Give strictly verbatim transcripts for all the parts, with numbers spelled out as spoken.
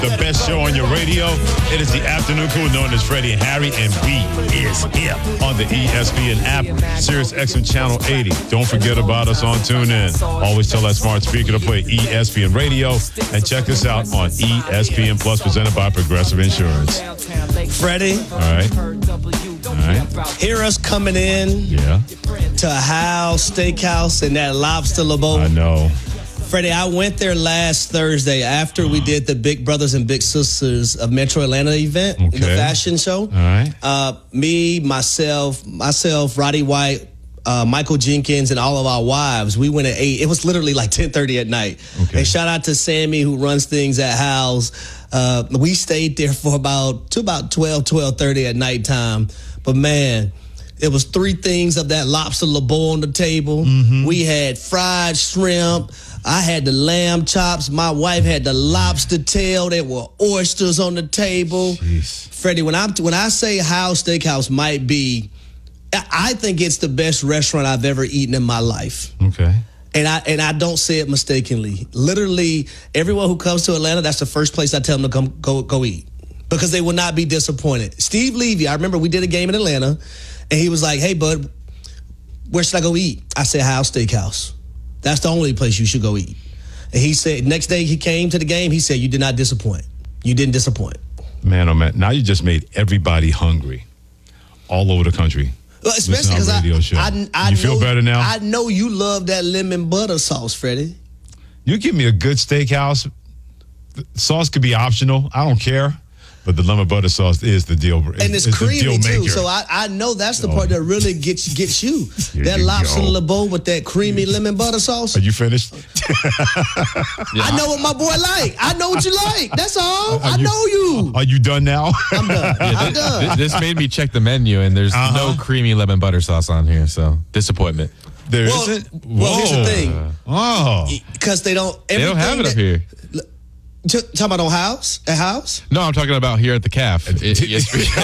The best show on your radio. It is the afternoon crew known as Freddie and Harry, and we is here on the E S P N app, Sirius X M Channel eighty. Don't forget about us on TuneIn. Always tell that smart speaker to play E S P N Radio, and check us out on E S P N Plus, presented by Progressive Insurance. Freddie. All right. All right. Hear us coming in Yeah. to Hal's Steakhouse and that Lobster LeBeau. I know. Freddie, I went there last Thursday after we did the Big Brothers and Big Sisters of Metro Atlanta event, Okay. the fashion show. All right. Uh, me, myself, myself, Roddy White, uh, Michael Jenkins, and all of our wives, we went at eight. It was literally like ten thirty at night. Okay. And shout out to Sammy, who runs things at Hal's. Uh, we stayed there for about to about twelve, twelve thirty at nighttime. But man, it was three things of that lobster LeBeau on the table. Mm-hmm. We had fried shrimp. I had the lamb chops. My wife had the lobster tail. There were oysters on the table. Jeez. Freddie, when I when I say Hal's Steakhouse might be, I think it's the best restaurant I've ever eaten in my life. Okay. And I and I don't say it mistakenly. Literally, everyone who comes to Atlanta, that's the first place I tell them to come go go eat, because they will not be disappointed. Steve Levy, I remember we did a game in Atlanta, and he was like, "Hey, bud, where should I go eat?" I said, Hal's Steakhouse. That's the only place you should go eat. And he said, next day he came to the game, he said, you did not disappoint. You didn't disappoint. Man, oh man, now you just made everybody hungry all over the country. Well, especially because I, I, I you know, feel better now? I know you love that lemon butter sauce, Freddie. You give me a good steakhouse. The sauce could be optional. I don't care. But the lemon butter sauce is the deal. And it's, it's creamy, the deal too. maker. So I, I know that's the part that really gets gets you. Here that you lobster go. LeBeau with that creamy lemon butter sauce. Are you finished? I know what my boy like. I know what you like. That's all. Are I you- know you. Are you done now? I'm done. I'm done. This made me check the menu, and there's Uh-huh. no creamy lemon butter sauce on here, so disappointment. There Well, isn't? well, here's the Whoa. thing. Oh. Because they don't. They don't have it everything up here. that- T- talking about on House? At House? No, I'm talking about here at the C A F. It- E S P N.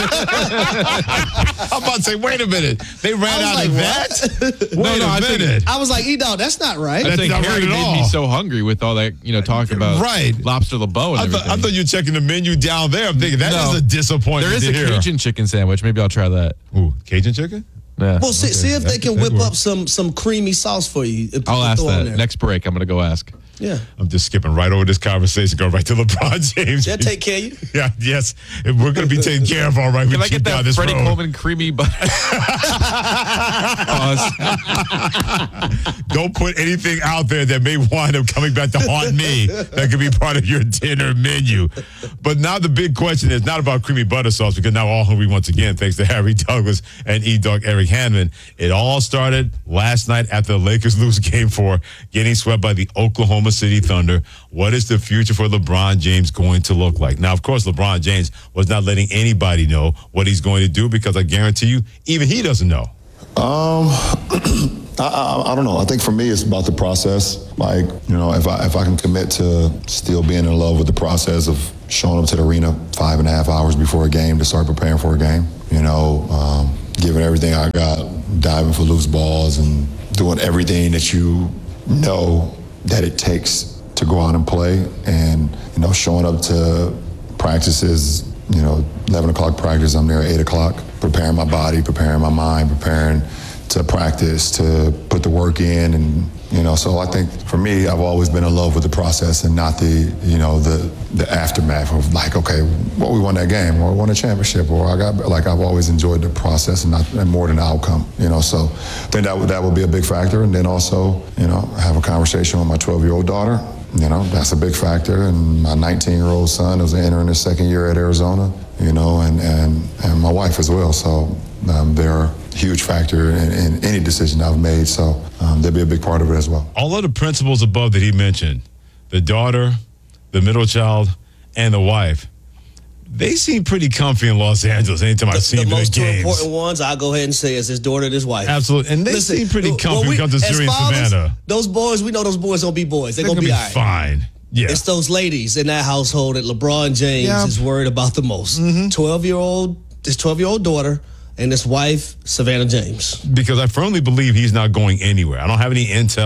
I'm about to say, wait a minute. They ran I was out like, of what? that? No, Wait no, a I think- minute. I was like, E-Dog, that's not right. I That's think not Harry right at made me all. so hungry with all that, you know, talking about Right. lobster LeBeau and I everything. thought, I thought you were checking the menu down there. I'm thinking, that is No. a disappointment There is to a hear. Cajun chicken sandwich. Maybe I'll try that. Ooh, Cajun chicken? Yeah. Well, see, Okay. see if they That- can that whip works. up some some creamy sauce for you. if- I'll ask throw on that. there. Next break, I'm going to go ask. Yeah. I'm just skipping right over this conversation, go right to LeBron James. They'll take care of you. Yeah, yes. We're going to be taken care of all right. Can we I get keep down that this Freddie road. Coleman creamy butter? Pause. Don't put anything out there that may wind up coming back to haunt me. That could be part of your dinner menu. But now the big question is not about creamy butter sauce, because now all hungry once again, thanks to Harry Douglas and E-Dog Eric Hanman. It all started last night after the Lakers lose game four, getting swept by the Oklahoma City Thunder. What is the future for LeBron James going to look like? Now, of course, LeBron James was not letting anybody know what he's going to do, because I guarantee you, even he doesn't know. Um, I, I, I don't know. I think for me, it's about the process. Like, you know, if I if I can commit to still being in love with the process of showing up to the arena five and a half hours before a game to start preparing for a game, you know, um, giving everything I got, diving for loose balls and doing everything that you know that it takes to go out and play, and, you know, showing up to practices, you know, eleven o'clock practice, I'm there at eight o'clock, preparing my body, preparing my mind, preparing to practice, to put the work in. And, you know, so I think for me, I've always been in love with the process and not the, you know, the the aftermath of like, okay, well, we won that game, or we won a championship, or I got, like, I've always enjoyed the process and not and more than the outcome, you know. So I think that would, that would be a big factor. And then also, you know, have a conversation with my twelve-year-old daughter. You know, that's a big factor. And my nineteen-year-old son is entering his second year at Arizona, you know, and, and, and my wife as well. So um, they're a huge factor in, in any decision I've made. So um, they'll be a big part of it as well. All of the principles above that he mentioned, the daughter, the middle child, and the wife, they seem pretty comfy in Los Angeles anytime I The, see the them in most two games. important ones, I'll go ahead and say, is his daughter and his wife. Absolutely. And they Listen, seem pretty well, comfy we- when it comes to as Sirius fathers, Savannah. Those boys, we know those boys gonna be boys. They're, They're gonna, going to be, be all right. fine. Yeah. It's those ladies in that household that LeBron James Yeah. is worried about the most. Mm-hmm. twelve-year-old, his twelve-year-old daughter, and his wife, Savannah James. Because I firmly believe he's not going anywhere. I don't have any intel.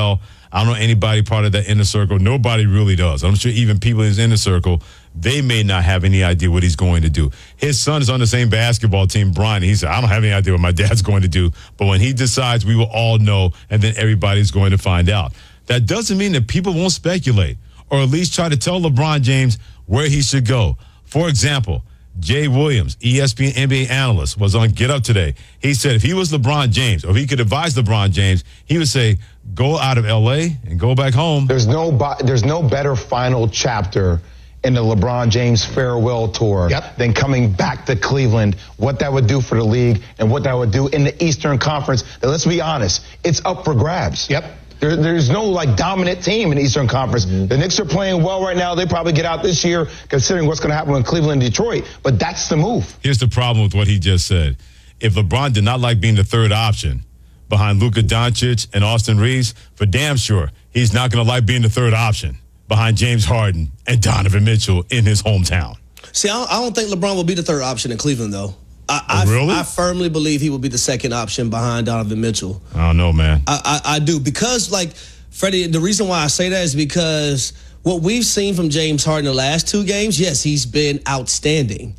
I don't know anybody part of that inner circle. Nobody really does. I'm sure even people in his inner circle, they may not have any idea what he's going to do. His son is on the same basketball team, Brian. He said, I don't have any idea what my dad's going to do. But when he decides, we will all know, and then everybody's going to find out. That doesn't mean that people won't speculate or at least try to tell LeBron James where he should go. For example, Jay Williams, E S P N N B A analyst, was on Get Up today. He said if he was LeBron James, or if he could advise LeBron James, he would say, go out of L A and go back home. There's no bo- there's no better final chapter in the LeBron James farewell tour yep. than coming back to Cleveland, what that would do for the league and what that would do in the Eastern Conference. Now, let's be honest, it's up for grabs. Yep. There, there's no, like, dominant team in the Eastern Conference. Mm-hmm. The Knicks are playing well right now. They probably get out this year, considering what's going to happen with Cleveland and Detroit. But that's the move. Here's the problem with what he just said. If LeBron did not like being the third option behind Luka Doncic and Austin Reeves, for damn sure, he's not going to like being the third option behind James Harden and Donovan Mitchell in his hometown. See, I don't, I don't think LeBron will be the third option in Cleveland, though. I, oh, really? I, I firmly believe he will be the second option behind Donovan Mitchell. I don't know, man. I, I, I do. Because, like, Freddie, the reason why I say that is because what we've seen from James Harden the last two games, yes, he's been outstanding.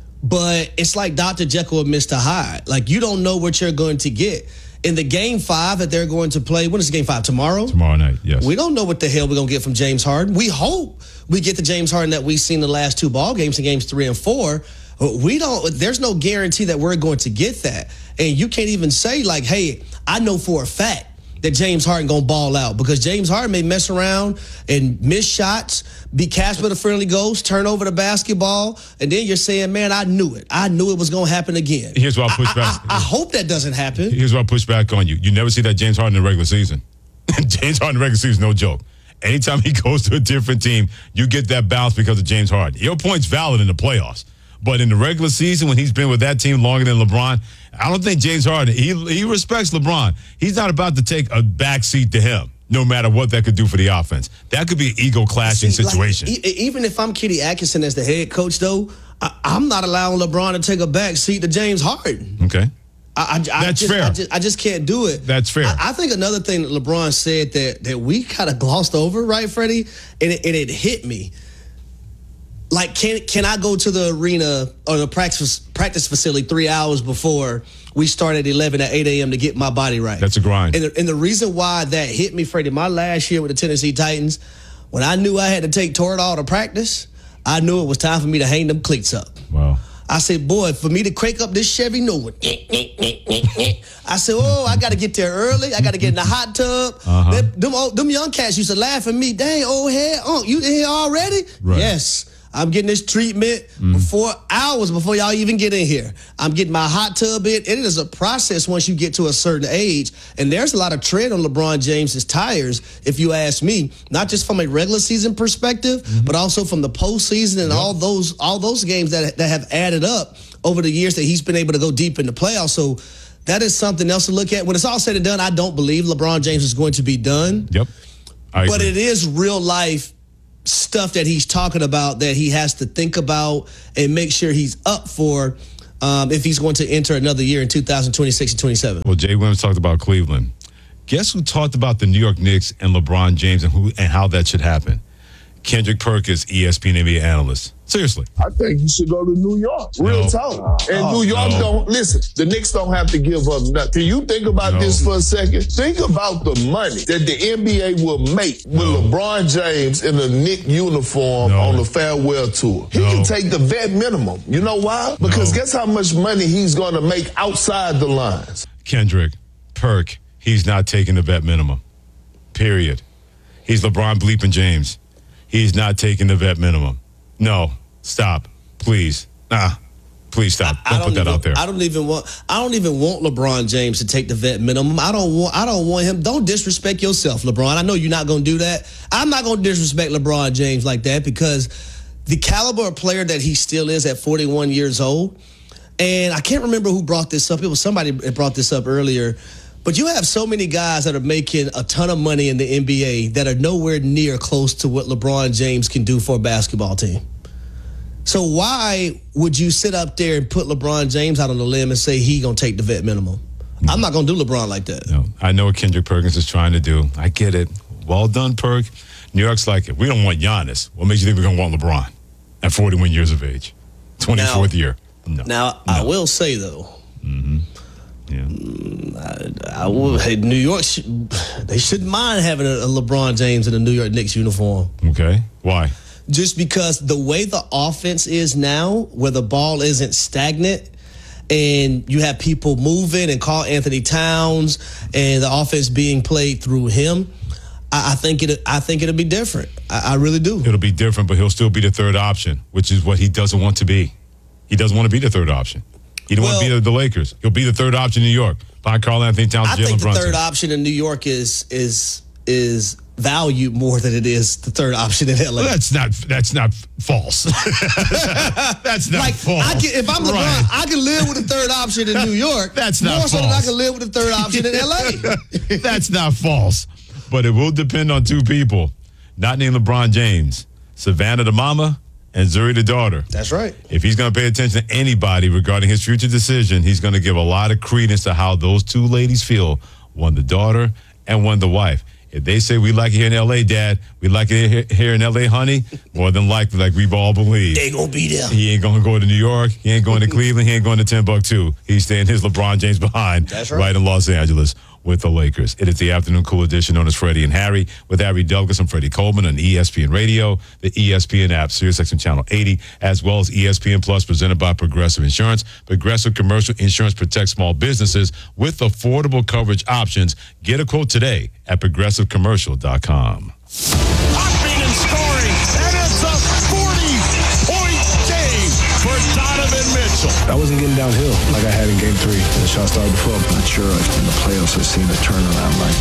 But it's like Doctor Jekyll and Mister Hyde. Like, you don't know what you're going to get. In the game five that they're going to play, when is the game five? Tomorrow? Tomorrow night, yes. We don't know what the hell we're going to get from James Harden. We hope we get the James Harden that we've seen the last two ball games in games three and four. We don't, there's no guarantee that we're going to get that. And you can't even say, like, hey, I know for a fact that James Harden going to ball out, because James Harden may mess around and miss shots, be Casper the Friendly Ghost, turn over the basketball, and then you're saying, man, I knew it. I knew it was going to happen again. Here's what I'll push I, back. I, I, I hope that doesn't happen. Here's what I'll push back on you. You never see that James Harden in the regular season. James Harden in the regular season is no joke. Anytime he goes to a different team, you get that bounce because of James Harden. Your point's valid in the playoffs. But in the regular season, when he's been with that team longer than LeBron, I don't think James Harden, he he respects LeBron. He's not about to take a backseat to him, no matter what that could do for the offense. That could be an ego-clashing See, situation. Like, e- even if I'm Kenny Atkinson as the head coach, though, I, I'm not allowing LeBron to take a backseat to James Harden. Okay. I, I, That's I just, fair. I just, I just can't do it. That's fair. I, I think another thing that LeBron said that, that we kind of glossed over, right, Freddie? And it, and it hit me. Like, can can I go to the arena or the practice practice facility three hours before we start at eleven at eight a.m. to get my body right? That's a grind. And the, and the reason why that hit me, Freddie, my last year with the Tennessee Titans, when I knew I had to take Toradol to practice, I knew it was time for me to hang them cleats up. Wow. I said, boy, for me to crank up this Chevy new one, I said, oh, I got to get there early. I got to get in the hot tub. Uh-huh. Them, them, old, them young cats used to laugh at me. Dang, old head, oh, you in here already? Right. Yes. I'm getting this treatment mm. four hours before y'all even get in here. I'm getting my hot tub in. It is a process once you get to a certain age. And there's a lot of tread on LeBron James's tires, if you ask me, not just from a regular season perspective, mm-hmm. but also from the postseason and yep. all those all those games that, that have added up over the years that he's been able to go deep in the playoffs. So that is something else to look at. When it's all said and done, I don't believe LeBron James is going to be done. Yep. I but agree. it is real life stuff that he's talking about that he has to think about and make sure he's up for um, if he's going to enter another year in two thousand twenty-six and twenty-seven. Well, Jay Williams talked about Cleveland. Guess who talked about the New York Knicks and LeBron James and who and how that should happen? Kendrick Perkins, E S P N N B A analyst. Seriously. I think you should go to New York. Real No. talk. And Oh, New York no. don't, listen, the Knicks don't have to give up nothing. Can you think about No. this for a second? Think about the money that the N B A will make with No. LeBron James in a Knick uniform No. on the farewell tour. He No. can take the vet minimum. You know why? Because No. guess how much money he's going to make outside the lines? Kendrick, Perk, he's not taking the vet minimum. Period. He's LeBron bleeping James. He's not taking the vet minimum. No, stop, please. Nah, please stop. Don't, I don't put that even, out there. I don't even want. I don't even want LeBron James to take the vet minimum. I don't want. I don't want him. Don't disrespect yourself, LeBron. I know you're not going to do that. I'm not going to disrespect LeBron James like that because the caliber of player that he still is at forty-one years old. And I can't remember who brought this up. It was somebody that brought this up earlier. But you have so many guys that are making a ton of money in the N B A that are nowhere near close to what LeBron James can do for a basketball team. So why would you sit up there and put LeBron James out on the limb and say he going to take the vet minimum? I'm not going to do LeBron like that. No, I know what Kendrick Perkins is trying to do. I get it. Well done, Perk. New York's like, if we don't want Giannis, what makes you think we're going to want LeBron at forty-one years of age? twenty-fourth Now- year. No. Now, I will say, though, Yeah. I will, hey, New York, sh- they shouldn't mind having a, a LeBron James in a New York Knicks uniform. Okay. Why? Just because the way the offense is now, where the ball isn't stagnant, and you have people moving and Carl Anthony Towns, and the offense being played through him, I, I think it. I think it'll be different. I, I really do. It'll be different, but he'll still be the third option, which is what he doesn't want to be. He doesn't want to be the third option. He don't want to Well- be the, the Lakers. He'll be the third option in New York behind Carl Anthony Towns, I Jalen think the Brunson. third option in New York is is is valued more than it is the third option in L A. Well, that's not that's not false. That's not Like false. I can, if I'm LeBron, Right. I can live with the third option in New York. That's not more so than I false. can live with the third option in L A. That's not false. But it will depend on two people, not named LeBron James, Savannah the mama and Zuri the daughter. That's right. If he's going to pay attention to anybody regarding his future decision, he's going to give a lot of credence to how those two ladies feel, one the daughter and one the wife. If they say, we like it here in L A, Dad, we like it here- here in L A, honey, more than likely, like we all believe, They gonna be there. he ain't going to go to New York, he ain't going to Cleveland, he ain't going to Timbuktu. He's staying his LeBron James behind That's right. in Los Angeles with the Lakers. It is the afternoon cool edition known as Freddie and Harry with Harry Douglas and Freddie Coleman on E S P N Radio, the E S P N app, SiriusXM Channel eighty, as well as E S P N Plus, presented by Progressive Insurance. Progressive Commercial Insurance protects small businesses with affordable coverage options. Get a quote today at progressive commercial dot com. Popping and scoring, and it's a forty-point game for Donovan Mitchell. I wasn't getting downhill like I had in game three. The shot started to fall. I'm not sure if in the playoffs I've seen a turnaround like